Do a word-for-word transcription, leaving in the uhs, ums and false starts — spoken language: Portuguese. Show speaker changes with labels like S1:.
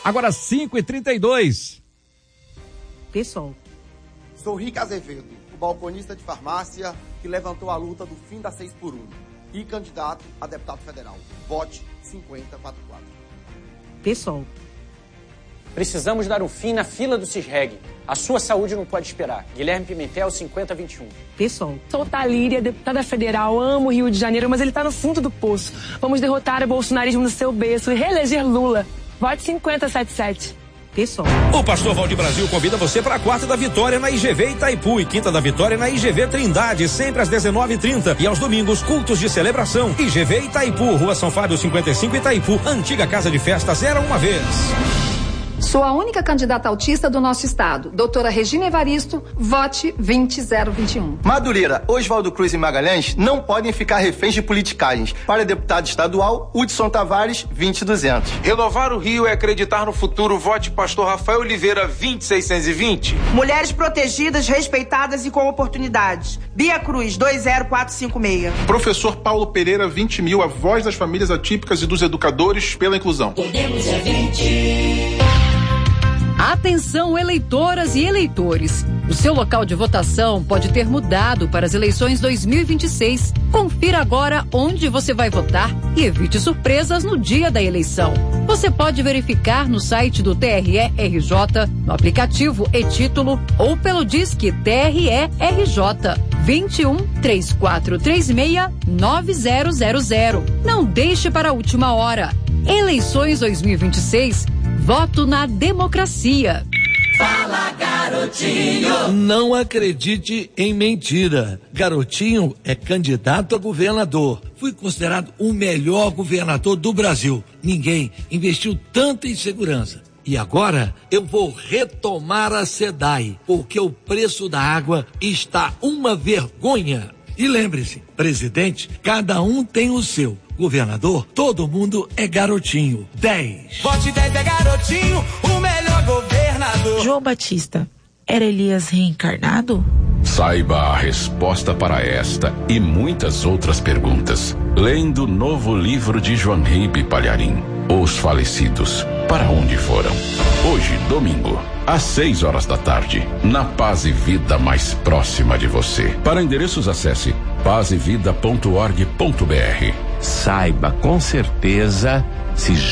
S1: Agora cinco e trinta e dois.
S2: Pessoal.
S3: Sou Rica Azevedo, o balconista de farmácia que levantou a luta do fim da seis por um e candidato a deputado federal. Vote cinquenta quarenta e quatro.
S2: Pessoal.
S4: Precisamos dar um fim na fila do Cisreg. A sua saúde não pode esperar. Guilherme Pimentel, cinquenta vinte e um.
S2: Pessoal.
S5: Sou Thalíria, deputada federal, amo o Rio de Janeiro, mas ele tá no fundo do poço. Vamos derrotar o bolsonarismo no seu berço e reeleger Lula. Vote cinquenta setenta e sete.
S2: Pessoal.
S1: O pastor Valdir Brasil convida você para a quarta da Vitória na I G V Itaipu e quinta da Vitória na I G V Trindade, sempre às dezenove e trinta e aos domingos cultos de celebração. I G V Itaipu, Rua São Fábio cinquenta e cinco, Itaipu, antiga casa de festas era uma vez.
S6: Sou a única candidata autista do nosso estado. Doutora Regina Evaristo, vote vinte zero vinte e um.
S7: Madureira, Oswaldo Cruz e Magalhães não podem ficar reféns de politicagens. Para deputado estadual, Hudson Tavares, vinte duzentos.
S8: Renovar o Rio é acreditar no futuro. Vote Pastor Rafael Oliveira, vinte seiscentos e vinte.
S9: Mulheres protegidas, respeitadas e com oportunidades. Bia Cruz, dois zero quatro cinco seis.
S10: Professor Paulo Pereira, vinte mil, a voz das famílias atípicas e dos educadores pela inclusão.
S11: Podemos é vinte. Atenção, eleitoras e eleitores. O seu local de votação pode ter mudado para as eleições dois mil e vinte e seis. Confira agora onde você vai votar e evite surpresas no dia da eleição. Você pode verificar no site do T R E R J, no aplicativo e-Título ou pelo Disque T R E R J vinte e um, três quatro três seis, nove zero zero zero. Não deixe para a última hora. Eleições dois mil e vinte e seis. Voto na democracia.
S12: Fala, Garotinho.
S13: Não acredite em mentira. Garotinho é candidato a governador. Fui considerado o melhor governador do Brasil. Ninguém investiu tanto em segurança. E agora eu vou retomar a SEDAI, porque o preço da água está uma vergonha. E lembre-se, presidente, cada um tem o seu. Governador, todo mundo é Garotinho. dez.
S12: Vote dez é Garotinho, o melhor governador.
S14: João Batista, era Elias reencarnado?
S15: Saiba a resposta para esta e muitas outras perguntas, lendo o novo livro de João Ribe Palharim, Os Falecidos, para onde foram? Hoje, domingo, às seis horas da tarde, na Paz e Vida mais próxima de você. Para endereços, acesse paz e vida ponto org ponto br.
S16: Saiba com certeza se